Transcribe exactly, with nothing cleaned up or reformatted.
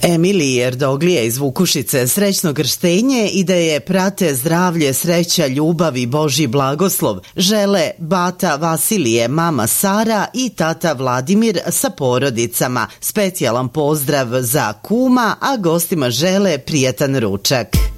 Emiliji Erdoglije iz Vukušice srećno krštenje i da je prate zdravlje, sreća, ljubav i Božji blagoslov žele bata Vasilije, mama Sara i tata Vladimir sa porodicama. Specijalan pozdrav za kuma, a gostima žele prijatan ručak.